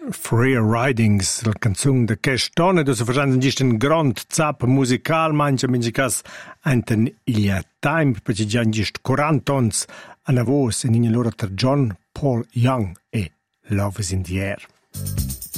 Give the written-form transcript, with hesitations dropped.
Free Ridings, la canzone de quest'anno, dove si facendo un grande zap musical, mangia cas anten il time, perché già in 40 anni a voce in loro tra John Paul Young e Love is in the Air.